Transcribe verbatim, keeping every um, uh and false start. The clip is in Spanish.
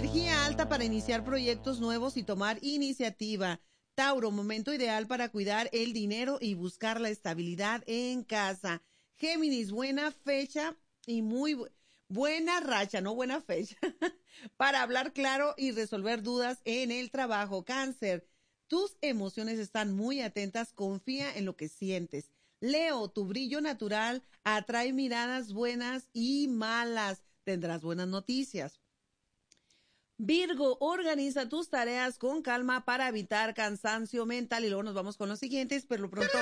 energía alta para iniciar proyectos nuevos y tomar iniciativa. Tauro, momento ideal para cuidar el dinero y buscar la estabilidad en casa. Géminis, buena fecha y muy bu buena racha, no buena fecha, para hablar claro y resolver dudas en el trabajo. Cáncer, tus emociones están muy atentas, confía en lo que sientes. Leo, tu brillo natural atrae miradas buenas y malas. Tendrás buenas noticias. Virgo, organiza tus tareas con calma para evitar cansancio mental y luego nos vamos con los siguientes, pero pronto